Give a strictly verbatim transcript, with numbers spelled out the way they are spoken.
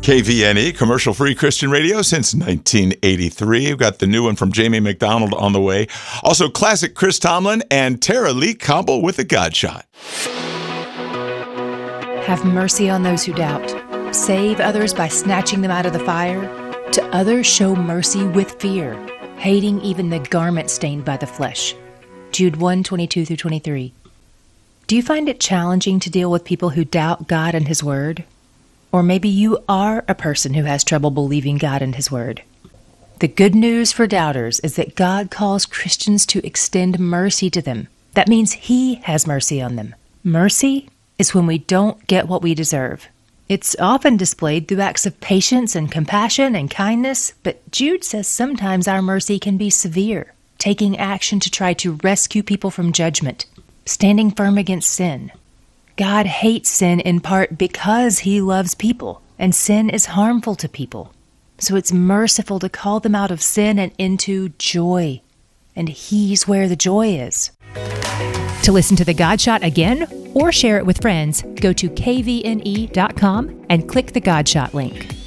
K V N E, commercial-free Christian radio since nineteen eighty-three. We've got the new one from Jamie McDonald on the way. Also, classic Chris Tomlin and Tara Lee Campbell with the God Shot. Have mercy on those who doubt. Save others by snatching them out of the fire. To others, show mercy with fear, hating even the garment stained by the flesh. Jude one, twenty-two through twenty-three. Do you find it challenging to deal with people who doubt God and His Word? Or maybe you are a person who has trouble believing God and His Word. The good news for doubters is that God calls Christians to extend mercy to them. That means He has mercy on them. Mercy is when we don't get what we deserve. It's often displayed through acts of patience and compassion and kindness, but Jude says sometimes our mercy can be severe, taking action to try to rescue people from judgment, standing firm against sin. God hates sin in part because He loves people, and sin is harmful to people. So it's merciful to call them out of sin and into joy. And He's where the joy is. To listen to The God Shot again or share it with friends, go to K V N E dot com and click the God Shot link.